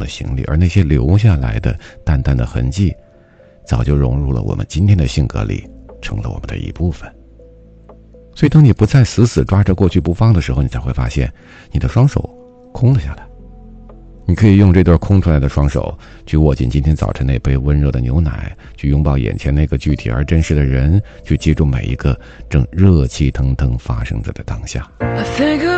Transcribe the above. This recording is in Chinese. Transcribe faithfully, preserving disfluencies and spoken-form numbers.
行李，而那些留下来的淡淡的痕迹，早就融入了我们今天的性格里，成了我们的一部分。所以当你不再死死抓着过去不放的时候，你才会发现你的双手空了下来。你可以用这对空出来的双手去握紧今天早晨那杯温热的牛奶，去拥抱眼前那个具体而真实的人，去记住每一个正热气腾腾发生在的当下。 I think